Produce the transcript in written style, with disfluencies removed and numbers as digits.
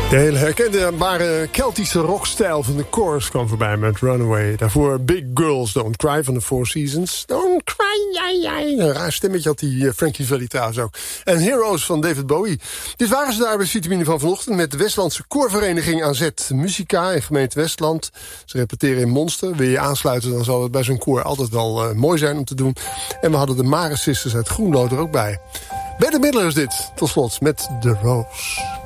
De hele herkenbare Keltische rockstijl van de Corrs kwam voorbij met Runaway. Daarvoor Big Girls Don't Cry van de Four Seasons. Don't cry, een raar stemmetje had die Frankie Valli trouwens ook. En Heroes van David Bowie. Dit waren ze daar bij Vitamine van vanochtend met de Westlandse koorvereniging AZ Musica in gemeente Westland. Ze repeteren in Monster. Wil je aansluiten, dan zal het bij zo'n koor altijd wel mooi zijn om te doen. En we hadden de Mare Sisters uit Groenlo er ook bij. Bette Midler is dit, tot slot, met The Rose.